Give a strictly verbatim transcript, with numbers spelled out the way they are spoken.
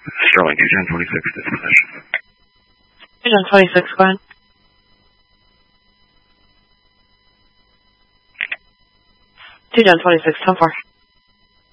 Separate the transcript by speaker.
Speaker 1: Sterling, two ten twenty-six, dispatch.
Speaker 2: two ten twenty-six, go ahead. two ten twenty-six, ten four.